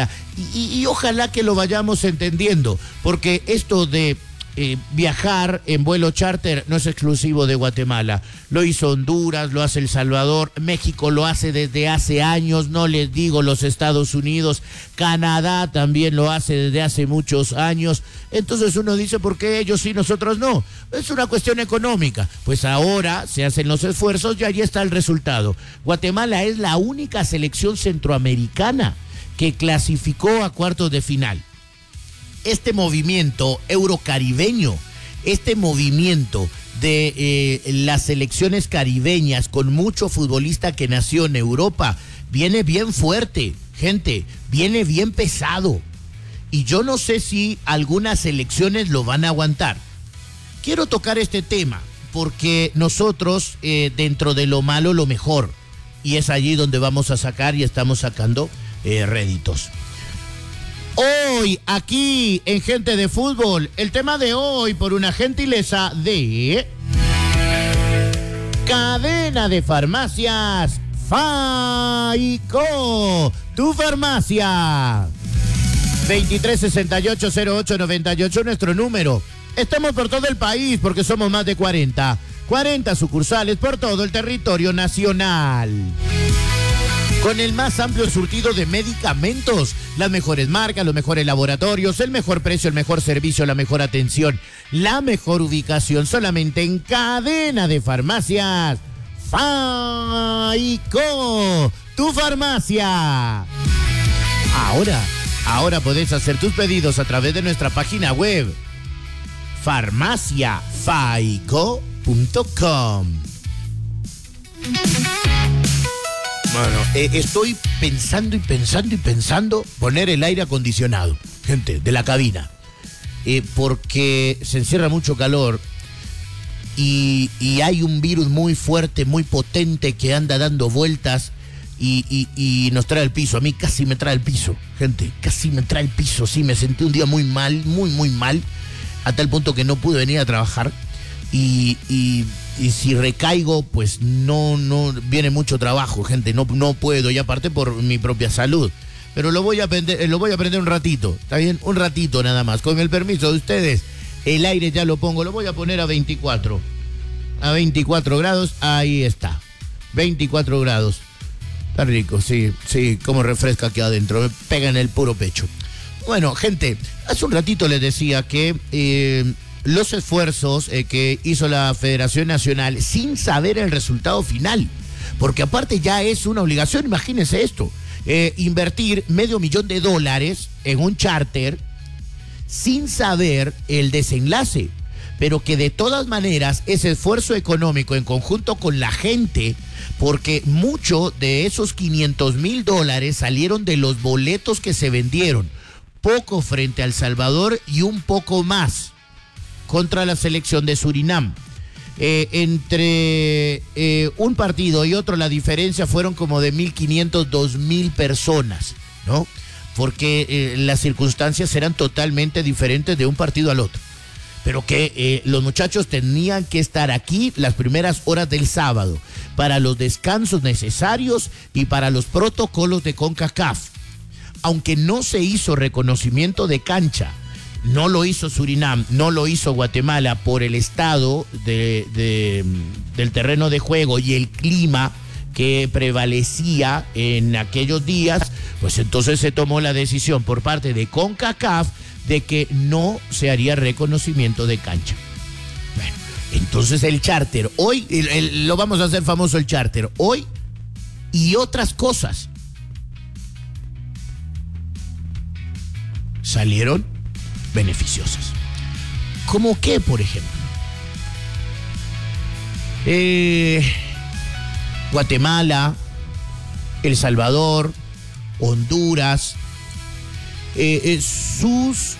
Guatemala. Y ojalá que lo vayamos entendiendo, porque esto de viajar en vuelo charter no es exclusivo de Guatemala. Lo hizo Honduras, lo hace El Salvador, México lo hace desde hace años, no les digo los Estados Unidos, Canadá también lo hace desde hace muchos años. Entonces uno dice, ¿por qué ellos sí, nosotros no? Es una cuestión económica. Pues ahora se hacen los esfuerzos y ahí está el resultado. Guatemala es la única selección centroamericana que clasificó a cuartos de final. Este movimiento eurocaribeño, este movimiento de las selecciones caribeñas con mucho futbolista que nació en Europa, viene bien fuerte, gente, viene bien pesado. Y yo no sé si algunas selecciones lo van a aguantar. Quiero tocar este tema porque nosotros, dentro de lo malo, lo mejor. Y es allí donde vamos a sacar y estamos sacando réditos. Hoy, aquí en Gente de Fútbol, el tema de hoy por una gentileza de Cadena de Farmacias Faico, tu farmacia. 2368-0898, nuestro número. Estamos por todo el país porque somos más de 40 sucursales por todo el territorio nacional. Con el más amplio surtido de medicamentos, las mejores marcas, los mejores laboratorios, el mejor precio, el mejor servicio, la mejor atención, la mejor ubicación, solamente en Cadena de Farmacias Faico, tu farmacia. Ahora podés hacer tus pedidos a través de nuestra página web, farmaciafaico.com. Bueno, estoy pensando poner el aire acondicionado, gente, de la cabina, porque se encierra mucho calor y hay un virus muy fuerte, muy potente que anda dando vueltas y nos trae el piso. A mí casi me trae el piso, gente, casi me trae el piso. Sí, me sentí un día muy mal, muy mal, a tal punto que no pude venir a trabajar y si recaigo, pues no viene mucho trabajo, gente, no puedo, y aparte por mi propia salud. Pero lo voy a aprender un ratito, ¿está bien? Un ratito nada más, con el permiso de ustedes. El aire ya lo pongo, lo voy a poner a 24 grados, ahí está, 24 grados. Está rico, sí, como refresca aquí adentro, me pega en el puro pecho. Bueno, gente, hace un ratito les decía que los esfuerzos que hizo la Federación Nacional sin saber el resultado final, porque aparte ya es una obligación, imagínense esto, invertir $500,000 en un charter sin saber el desenlace, pero que de todas maneras ese esfuerzo económico en conjunto con la gente, porque mucho de esos $500,000 salieron de los boletos que se vendieron, poco frente a El Salvador y un poco más contra la selección de Surinam. Entre un partido y otro la diferencia fueron como de 1,500, 2,000 personas, ¿no? Porque las circunstancias eran totalmente diferentes de un partido al otro. Pero que los muchachos tenían que estar aquí las primeras horas del sábado para los descansos necesarios y para los protocolos de CONCACAF. Aunque no se hizo reconocimiento de cancha, no lo hizo Surinam, no lo hizo Guatemala por el estado del terreno de juego y el clima que prevalecía en aquellos días, pues entonces se tomó la decisión por parte de CONCACAF de que no se haría reconocimiento de cancha. Bueno, entonces el charter, hoy lo vamos a hacer famoso el charter, hoy y otras cosas salieron beneficiosas. ¿Cómo qué, por ejemplo? Guatemala, El Salvador, Honduras, sus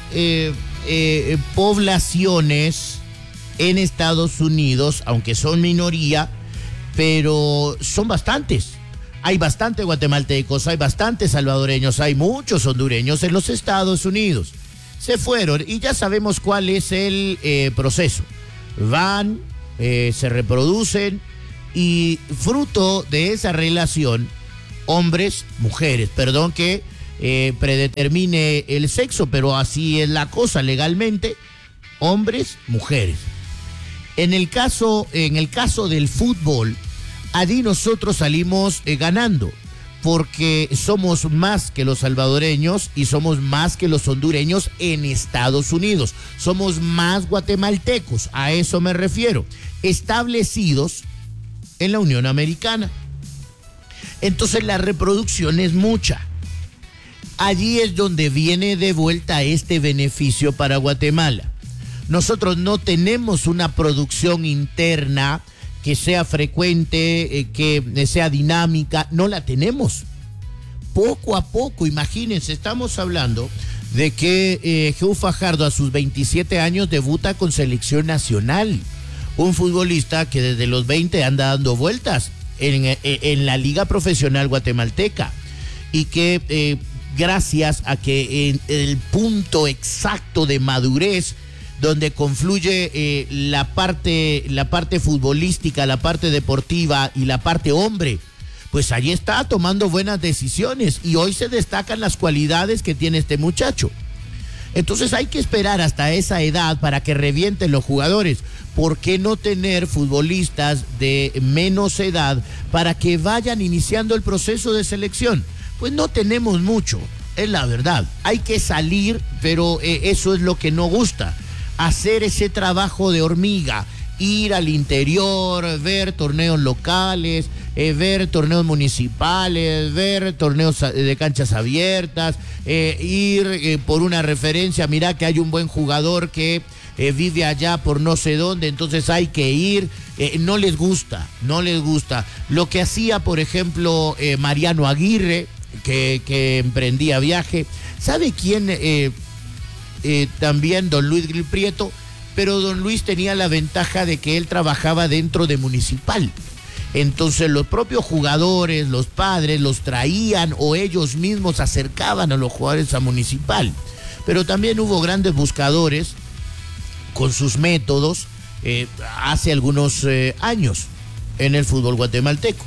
poblaciones en Estados Unidos, aunque son minoría, pero son bastantes. Hay bastantes guatemaltecos, hay bastantes salvadoreños, hay muchos hondureños en los Estados Unidos. Se fueron y ya sabemos cuál es el proceso. Van, se reproducen y fruto de esa relación, hombres, mujeres, perdón que predetermine el sexo, pero así es la cosa legalmente, hombres, mujeres. En el caso del fútbol, allí nosotros salimos ganando, porque somos más que los salvadoreños y somos más que los hondureños en Estados Unidos. Somos más guatemaltecos, a eso me refiero, establecidos en la Unión Americana. Entonces la reproducción es mucha. Allí es donde viene de vuelta este beneficio para Guatemala. Nosotros no tenemos una producción interna que sea frecuente, que sea dinámica, no la tenemos. Poco a poco, imagínense, estamos hablando de que Jeu Fajardo a sus 27 años debuta con selección nacional. Un futbolista que desde los 20 anda dando vueltas en la liga profesional guatemalteca y que gracias a que en el punto exacto de madurez donde confluye la parte futbolística, la parte deportiva y la parte hombre, pues allí está tomando buenas decisiones y hoy se destacan las cualidades que tiene este muchacho. Entonces hay que esperar hasta esa edad para que revienten los jugadores. ¿Por qué no tener futbolistas de menos edad para que vayan iniciando el proceso de selección? Pues no tenemos mucho, es la verdad. Hay que salir, pero eso es lo que no gusta. Hacer ese trabajo de hormiga, ir al interior, ver torneos locales, ver torneos municipales, ver torneos de canchas abiertas, ir por una referencia, mira que hay un buen jugador que vive allá por no sé dónde, entonces hay que ir. No les gusta. Lo que hacía, por ejemplo, Mariano Aguirre, que emprendía viaje. ¿Sabe quién? También don Luis Gil Prieto, pero don Luis tenía la ventaja de que él trabajaba dentro de Municipal. Entonces los propios jugadores, los padres, los traían o ellos mismos acercaban a los jugadores a Municipal. Pero también hubo grandes buscadores con sus métodos hace algunos años en el fútbol guatemalteco.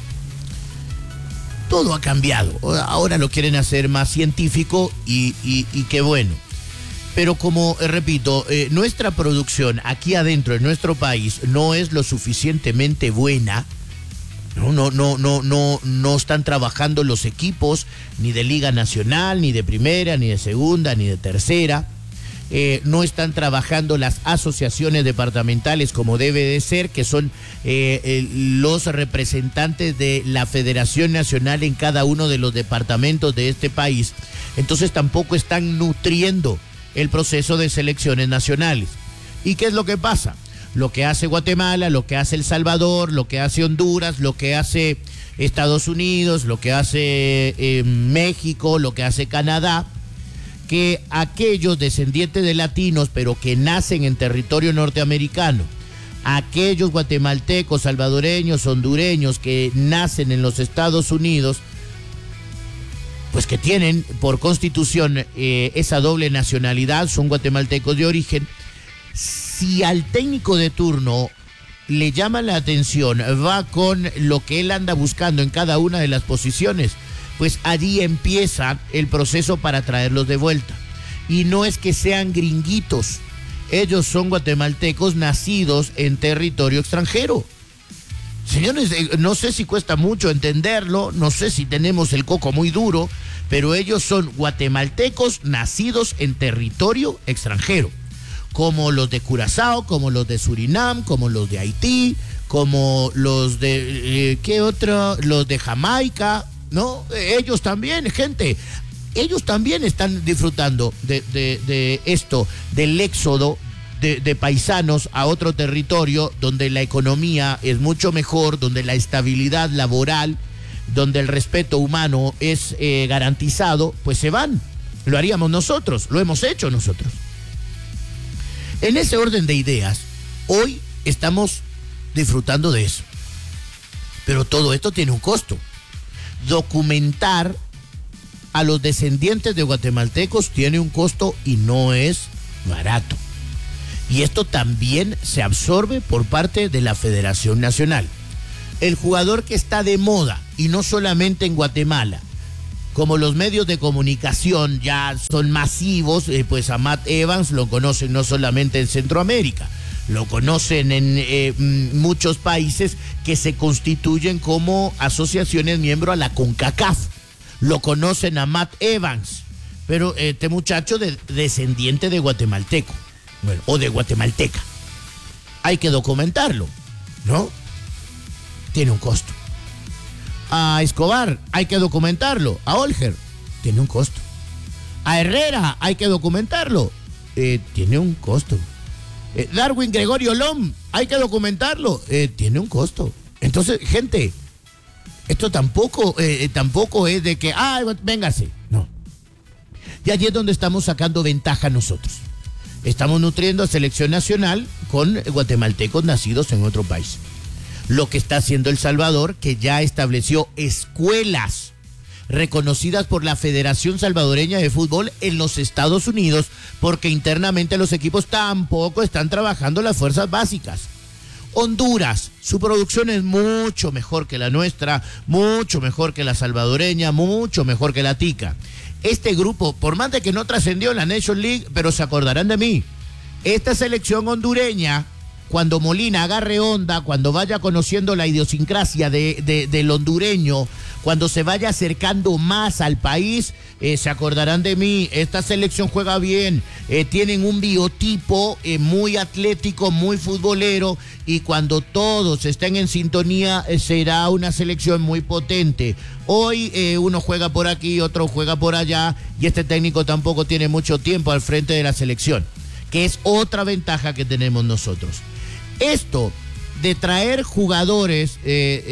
Todo ha cambiado. Ahora lo quieren hacer más científico y qué bueno. Pero como repito, nuestra producción aquí adentro en nuestro país no es lo suficientemente buena. No están trabajando los equipos ni de Liga Nacional, ni de Primera, ni de Segunda, ni de Tercera. No están trabajando las asociaciones departamentales como debe de ser, que son los representantes de la Federación Nacional en cada uno de los departamentos de este país. Entonces tampoco están nutriendo el proceso de selecciones nacionales. ¿Y qué es lo que pasa? Lo que hace Guatemala, lo que hace El Salvador, lo que hace Honduras, lo que hace Estados Unidos, lo que hace México, lo que hace Canadá, que aquellos descendientes de latinos, pero que nacen en territorio norteamericano, aquellos guatemaltecos, salvadoreños, hondureños que nacen en los Estados Unidos, pues que tienen por constitución esa doble nacionalidad, son guatemaltecos de origen. Si al técnico de turno le llama la atención, va con lo que él anda buscando en cada una de las posiciones, pues allí empieza el proceso para traerlos de vuelta. Y no es que sean gringuitos, ellos son guatemaltecos nacidos en territorio extranjero. Señores, no sé si cuesta mucho entenderlo, no sé si tenemos el coco muy duro, pero ellos son guatemaltecos nacidos en territorio extranjero, como los de Curazao, como los de Surinam, como los de Haití, como los de, ¿qué otro? Los de Jamaica, ¿no? Ellos también, gente, ellos también están disfrutando de esto, del éxodo de paisanos a otro territorio donde la economía es mucho mejor, donde la estabilidad laboral, donde el respeto humano es garantizado, pues se van. Lo haríamos nosotros, lo hemos hecho nosotros. En ese orden de ideas, hoy estamos disfrutando de eso. Pero todo esto tiene un costo. Documentar a los descendientes de guatemaltecos tiene un costo y no es barato. Y esto también se absorbe por parte de la Federación Nacional. El jugador que está de moda, y no solamente en Guatemala, como los medios de comunicación ya son masivos, pues a Matt Evans lo conocen no solamente en Centroamérica, lo conocen en muchos países que se constituyen como asociaciones miembro a la CONCACAF. Lo conocen a Matt Evans, pero este muchacho descendiente de guatemalteco, bueno, o de guatemalteca. Hay que documentarlo, ¿no? Tiene un costo. A Escobar hay que documentarlo. A Olger tiene un costo. A Herrera hay que documentarlo. Tiene un costo. Darwin Gregorio Lom hay que documentarlo. Tiene un costo. Entonces, gente, esto tampoco es de que, véngase. No. Y allí es donde estamos sacando ventaja nosotros. Estamos nutriendo a selección nacional con guatemaltecos nacidos en otro país. Lo que está haciendo El Salvador, que ya estableció escuelas reconocidas por la Federación Salvadoreña de Fútbol en los Estados Unidos, porque internamente los equipos tampoco están trabajando las fuerzas básicas. Honduras, su producción es mucho mejor que la nuestra, mucho mejor que la salvadoreña, mucho mejor que la tica. Este grupo, por más de que no trascendió en la Nation League, pero se acordarán de mí, esta selección hondureña, cuando Molina agarre onda, cuando vaya conociendo la idiosincrasia del hondureño, cuando se vaya acercando más al país, se acordarán de mí. Esta selección juega bien, tienen un biotipo muy atlético, muy futbolero, y cuando todos estén en sintonía, será una selección muy potente. Hoy uno juega por aquí, otro juega por allá, y este técnico tampoco tiene mucho tiempo al frente de la selección, que es otra ventaja que tenemos nosotros. Esto de traer jugadores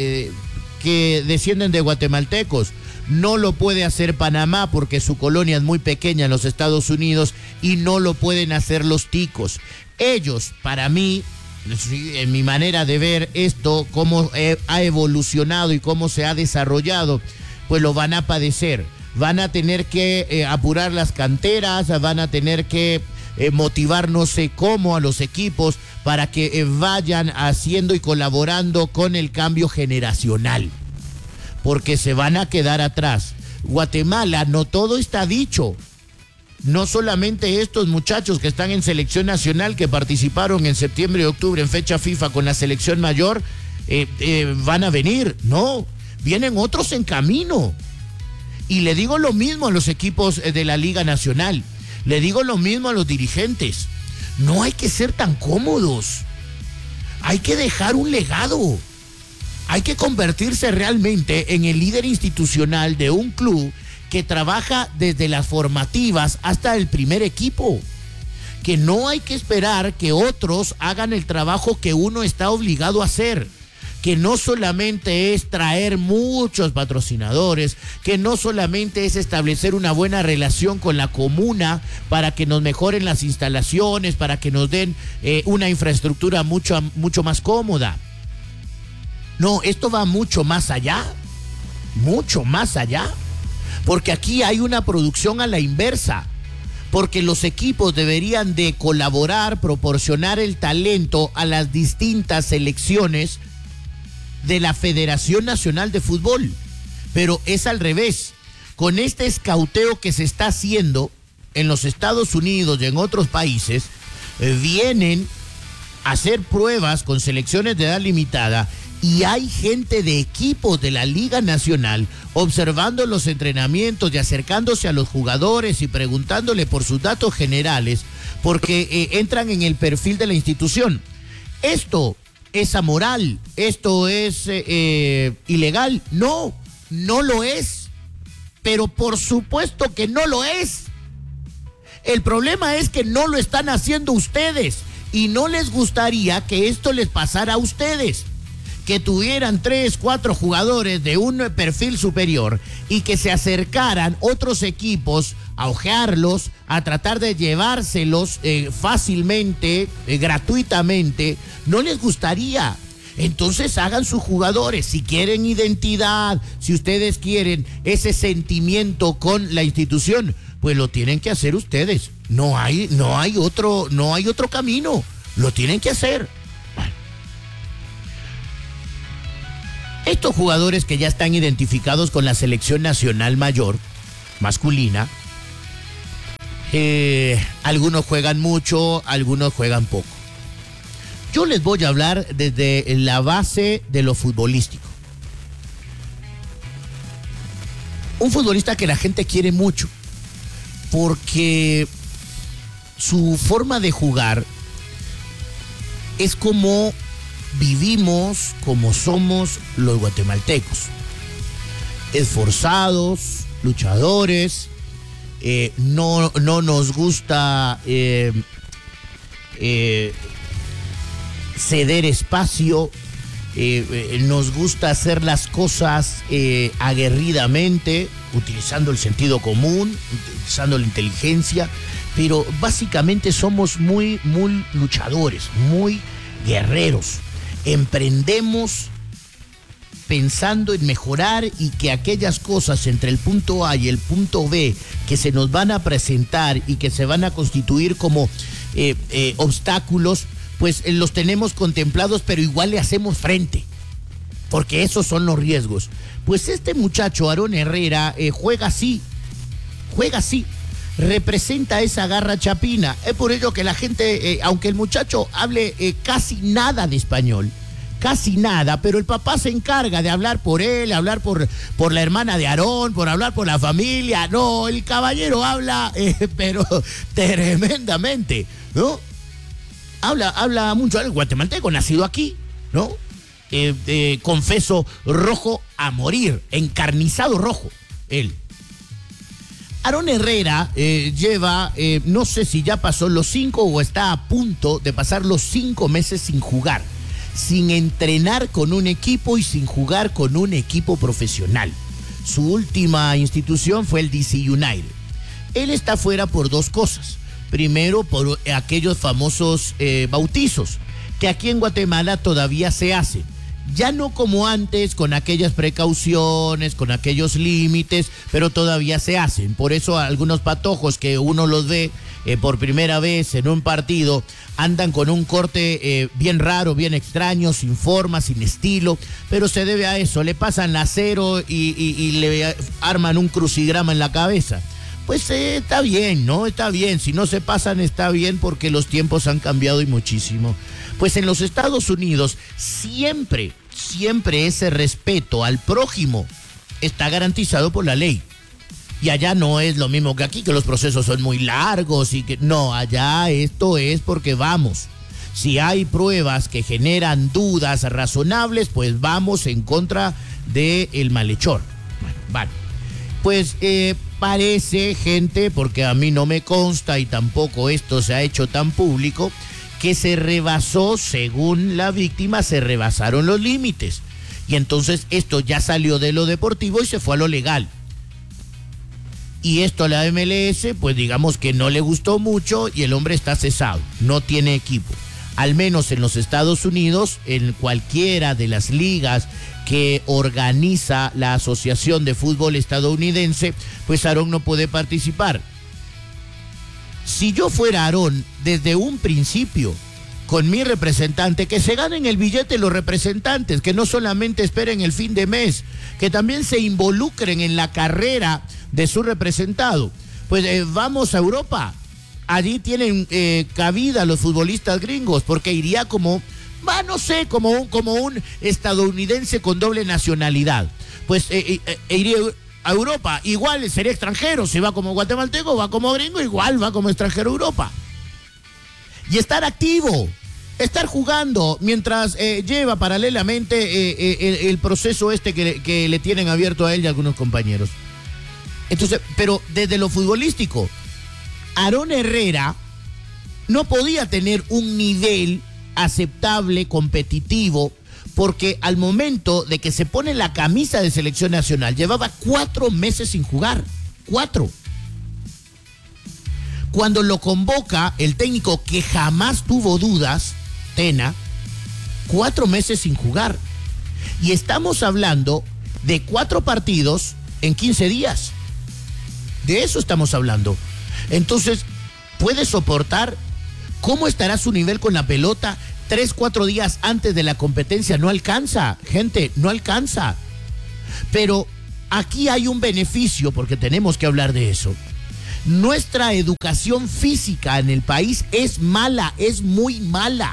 que descienden de guatemaltecos no lo puede hacer Panamá porque su colonia es muy pequeña en los Estados Unidos, y no lo pueden hacer los ticos. Ellos, para mí, en mi manera de ver esto, cómo ha evolucionado y cómo se ha desarrollado, pues lo van a padecer. Van a tener que apurar las canteras, van a tener que motivar no sé cómo a los equipos para que vayan haciendo y colaborando con el cambio generacional, porque se van a quedar atrás. Guatemala, no todo está dicho. No solamente estos muchachos que están en selección nacional, que participaron en septiembre y octubre en fecha FIFA con la selección mayor, van a venir. No, vienen otros en camino. Y le digo lo mismo a los equipos de la Liga Nacional. Le digo lo mismo a los dirigentes. No hay que ser tan cómodos. Hay que dejar un legado. Hay que convertirse realmente en el líder institucional de un club que trabaja desde las formativas hasta el primer equipo. Que no hay que esperar que otros hagan el trabajo que uno está obligado a hacer. Que no solamente es traer muchos patrocinadores, que no solamente es establecer una buena relación con la comuna para que nos mejoren las instalaciones, para que nos den una infraestructura mucho más cómoda. No, esto va mucho más allá, porque aquí hay una producción a la inversa, porque los equipos deberían de colaborar, proporcionar el talento a las distintas selecciones de la Federación Nacional de Fútbol, pero es al revés. Con este escauteo que se está haciendo en los Estados Unidos y en otros países, vienen a hacer pruebas con selecciones de edad limitada, y hay gente de equipos de la Liga Nacional observando los entrenamientos y acercándose a los jugadores y preguntándole por sus datos generales, porque entran en el perfil de la institución. Esto es amoral, esto es ilegal. No, no lo es. Pero por supuesto que no lo es. El problema es que no lo están haciendo ustedes, y no les gustaría que esto les pasara a ustedes. Que tuvieran 3, 4 jugadores de un perfil superior y que se acercaran otros equipos a ojearlos, a tratar de llevárselos fácilmente, gratuitamente. No les gustaría. Entonces hagan sus jugadores. Si quieren identidad, si ustedes quieren ese sentimiento con la institución, pues lo tienen que hacer ustedes. No hay otro camino. Lo tienen que hacer. Estos jugadores que ya están identificados con la selección nacional mayor masculina. Algunos juegan mucho, algunos juegan poco. Yo les voy a hablar desde la base de lo futbolístico. Un futbolista que la gente quiere mucho, porque su forma de jugar es como vivimos, como somos los guatemaltecos. Esforzados, luchadores, no nos gusta ceder espacio, nos gusta hacer las cosas aguerridamente, utilizando el sentido común, utilizando la inteligencia, pero básicamente somos muy luchadores, muy guerreros. Emprendemos pensando en mejorar y que aquellas cosas entre el punto A y el punto B que se nos van a presentar y que se van a constituir como obstáculos, pues los tenemos contemplados, pero igual le hacemos frente, porque esos son los riesgos. Pues este muchacho, Aarón Herrera, juega así, representa esa garra chapina. Es por ello que la gente, aunque el muchacho hable casi nada de español, casi nada, pero el papá se encarga de hablar por él, hablar por la hermana de Aarón, por hablar por la familia. No, el caballero habla, pero tremendamente, ¿no? Habla mucho, el guatemalteco, nacido aquí, ¿no? Confeso rojo a morir, encarnizado rojo, él. Aarón Herrera lleva, no sé si ya pasó los 5 o está a punto de pasar los 5 meses sin jugar, sin entrenar con un equipo y sin jugar con un equipo profesional. Su última institución fue el DC United. Él está fuera por dos cosas. Primero, por aquellos famosos bautizos, que aquí en Guatemala todavía se hacen. Ya no como antes, con aquellas precauciones, con aquellos límites, pero todavía se hacen. Por eso algunos patojos que uno los ve por primera vez en un partido, andan con un corte bien raro, bien extraño, sin forma, sin estilo, pero se debe a eso. Le pasan la cero y le arman un crucigrama en la cabeza. Pues está bien, ¿no? Está bien. Si no se pasan, está bien, porque los tiempos han cambiado y muchísimo. Pues en los Estados Unidos siempre ese respeto al prójimo está garantizado por la ley. Y allá no es lo mismo que aquí, que los procesos son muy largos y que... No, allá esto es porque vamos. Si hay pruebas que generan dudas razonables, pues vamos en contra del malhechor. Bueno, vale. Pues parece, gente, porque a mí no me consta y tampoco esto se ha hecho tan público, que se rebasó, según la víctima, se rebasaron los límites. Y entonces esto ya salió de lo deportivo y se fue a lo legal. Y esto a la MLS, pues digamos que no le gustó mucho y el hombre está cesado, no tiene equipo. Al menos en los Estados Unidos, en cualquiera de las ligas que organiza la Asociación de Fútbol Estadounidense, pues Aarón no puede participar. Si yo fuera Aarón, desde un principio, con mi representante, que se ganen el billete los representantes, que no solamente esperen el fin de mes, que también se involucren en la carrera de su representado. Pues vamos a Europa, allí tienen cabida los futbolistas gringos, porque iría como, no sé, como un estadounidense con doble nacionalidad. Pues iría a Europa, igual sería extranjero, si va como guatemalteco, va como gringo, igual va como extranjero a Europa. Y estar activo, estar jugando, mientras lleva paralelamente el proceso que le tienen abierto a él y a algunos compañeros. Entonces, pero desde lo futbolístico, Aarón Herrera no podía tener un nivel aceptable, competitivo, porque al momento de que se pone la camisa de selección nacional, llevaba 4 meses sin jugar, 4. Cuando lo convoca el técnico que jamás tuvo dudas, Tena, 4 meses sin jugar. Y estamos hablando de 4 partidos en 15 días. De eso estamos hablando. Entonces, ¿puede soportar? ¿Cómo estará su nivel con la pelota? 3-4 días antes de la competencia no alcanza, gente, no alcanza. Pero aquí hay un beneficio, porque tenemos que hablar de eso. Nuestra educación física en el país es mala, es muy mala.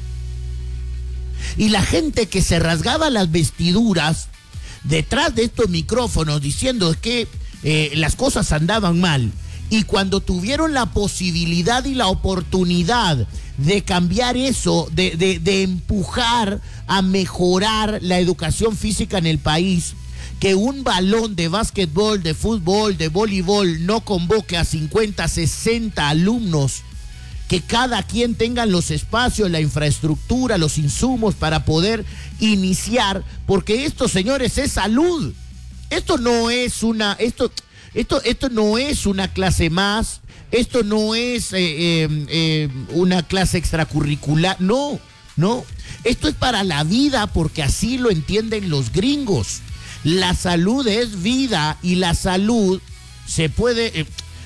Y la gente que se rasgaba las vestiduras detrás de estos micrófonos diciendo que las cosas andaban mal, y cuando tuvieron la posibilidad y la oportunidad de cambiar eso, de empujar a mejorar la educación física en el país, que un balón de básquetbol, de fútbol, de voleibol no convoque a 50, 60 alumnos, que cada quien tenga los espacios, la infraestructura, los insumos para poder iniciar, porque esto, señores, es salud. Esto no es una, esto no es una clase más, esto no es una clase extracurricular, no. Esto es para la vida, porque así lo entienden los gringos. La salud es vida, y la salud se puede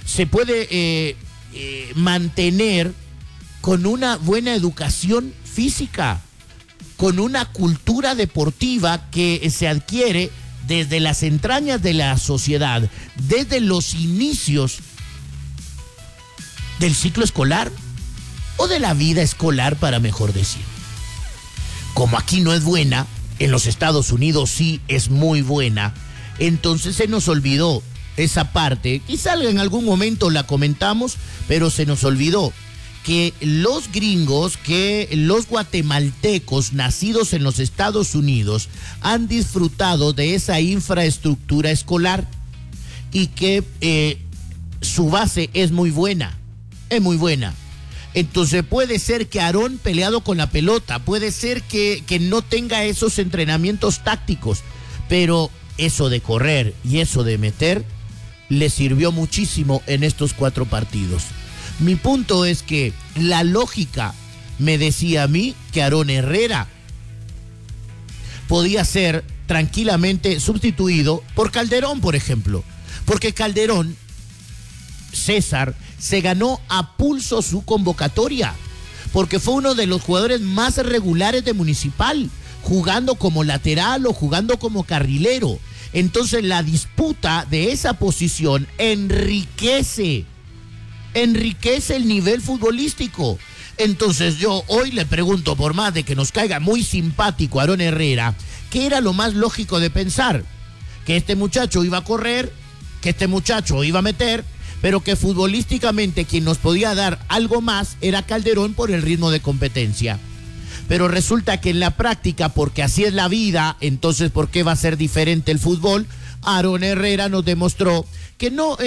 mantener con una buena educación física, con una cultura deportiva que se adquiere desde las entrañas de la sociedad, desde los inicios del ciclo escolar o de la vida escolar, para mejor decir. Como aquí no es buena, en los Estados Unidos sí es muy buena, entonces se nos olvidó esa parte. Quizá en algún momento la comentamos, pero se nos olvidó que los gringos, que los guatemaltecos nacidos en los Estados Unidos han disfrutado de esa infraestructura escolar, y que su base es muy buena, Entonces puede ser que Aarón, peleado con la pelota, puede ser que no tenga esos entrenamientos tácticos, pero eso de correr y eso de meter le sirvió muchísimo en estos 4 partidos. Mi punto es que la lógica me decía a mí que Aarón Herrera podía ser tranquilamente sustituido por Calderón, por ejemplo, porque Calderón, César, se ganó a pulso su convocatoria, porque fue uno de los jugadores más regulares de Municipal, jugando como lateral o jugando como carrilero. Entonces la disputa de esa posición enriquece el nivel futbolístico. Entonces yo hoy le pregunto, por más de que nos caiga muy simpático Aarón Herrera, ¿qué era lo más lógico de pensar? Que este muchacho iba a correr, que este muchacho iba a meter, pero que futbolísticamente quien nos podía dar algo más era Calderón por el ritmo de competencia. Pero resulta que en la práctica, porque así es la vida, entonces ¿por qué va a ser diferente el fútbol? Aarón Herrera nos demostró que no,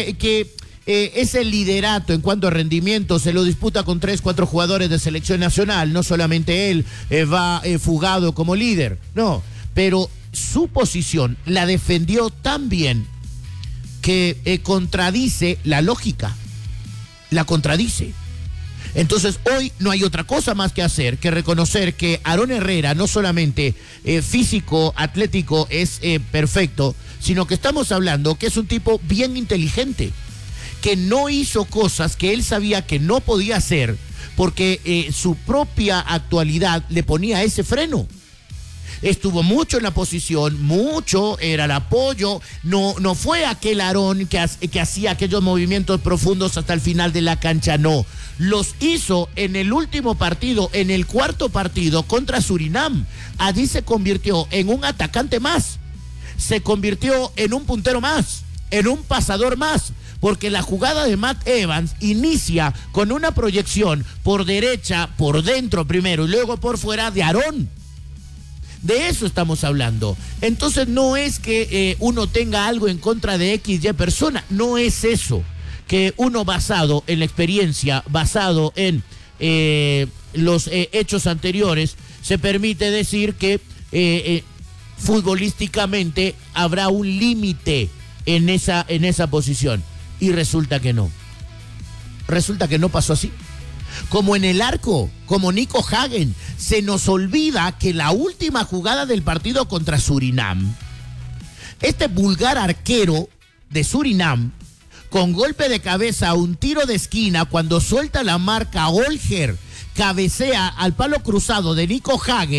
ese liderato en cuanto a rendimiento se lo disputa con 3, 4 jugadores de selección nacional. No solamente él va fugado como líder, no, pero su posición la defendió tan bien que contradice la lógica, la contradice. Entonces hoy no hay otra cosa más que hacer que reconocer que Aarón Herrera no solamente físico, atlético es perfecto, sino que estamos hablando que es un tipo bien inteligente, que no hizo cosas que él sabía que no podía hacer porque su propia actualidad le ponía ese freno. Estuvo mucho en la posición, mucho era el apoyo, no fue aquel Aarón que hacía aquellos movimientos profundos hasta el final de la cancha, no. Los hizo en el último partido, en el 4º partido contra Surinam. Allí se convirtió en un atacante más, se convirtió en un puntero más, en un pasador más, porque la jugada de Matt Evans inicia con una proyección por derecha, por dentro primero y luego por fuera de Aarón. De eso estamos hablando. Entonces no es que uno tenga algo en contra de XY persona, no es eso. Que uno basado en la experiencia, basado en los hechos anteriores, se permite decir que futbolísticamente habrá un límite en esa posición. Y resulta que no. Resulta que no pasó así. Como en el arco, como Nico Hagen, se nos olvida que la última jugada del partido contra Surinam, este vulgar arquero de Surinam, con golpe de cabeza, un tiro de esquina, cuando suelta la marca Olger, cabecea al palo cruzado de Nico Hagen,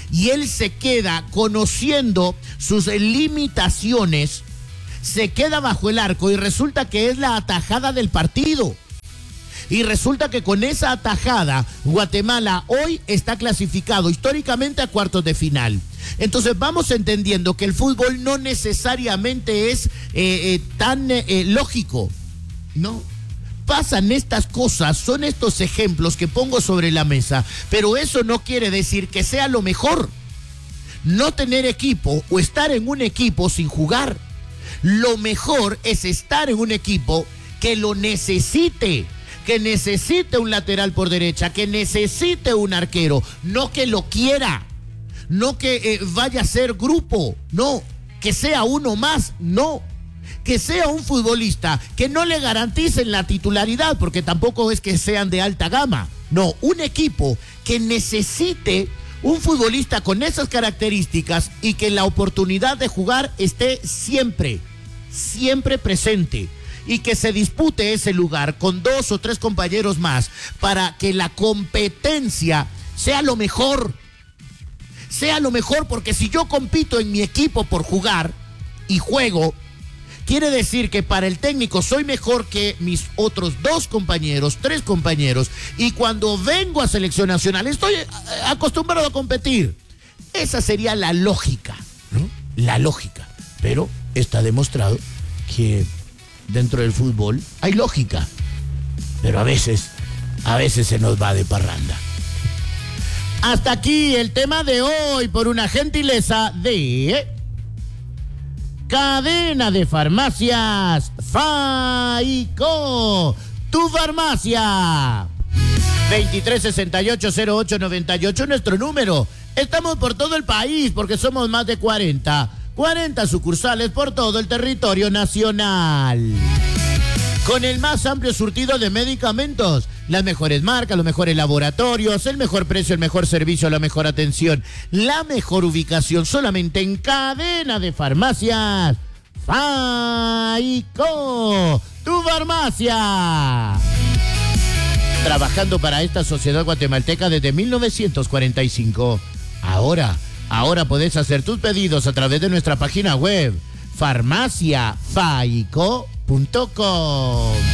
y él se queda conociendo sus limitaciones, se queda bajo el arco y resulta que es la atajada del partido. Y resulta que con esa atajada, Guatemala hoy está clasificado históricamente a cuartos de final. Entonces vamos entendiendo que el fútbol no necesariamente es tan lógico, ¿no? Pasan estas cosas, son estos ejemplos que pongo sobre la mesa, pero eso no quiere decir que sea lo mejor. No tener equipo o estar en un equipo sin jugar. Lo mejor es estar en un equipo que lo necesite, que necesite un lateral por derecha, que necesite un arquero, no que lo quiera, no que vaya a ser grupo, no, que sea uno más, no, que sea un futbolista que no le garanticen la titularidad, porque tampoco es que sean de alta gama, no, un equipo que necesite un futbolista con esas características y que la oportunidad de jugar esté siempre presente. Y que se dispute ese lugar con 2 o 3 compañeros más para que la competencia sea lo mejor. Sea lo mejor, porque si yo compito en mi equipo por jugar y juego, quiere decir que para el técnico soy mejor que mis otros 2 compañeros, 3 compañeros, y cuando vengo a selección nacional estoy acostumbrado a competir. Esa sería la lógica, ¿no? La lógica. Pero está demostrado que dentro del fútbol hay lógica, pero a veces se nos va de parranda. Hasta aquí el tema de hoy por una gentileza de Cadena de Farmacias Faico, tu farmacia. 23680898 nuestro número. Estamos por todo el país porque somos más de 40 sucursales por todo el territorio nacional. Con el más amplio surtido de medicamentos, las mejores marcas, los mejores laboratorios, el mejor precio, el mejor servicio, la mejor atención, la mejor ubicación, solamente en Cadena de Farmacias Faico, tu farmacia. Trabajando para esta sociedad guatemalteca desde 1945. Ahora podés hacer tus pedidos a través de nuestra página web farmaciafaico.com.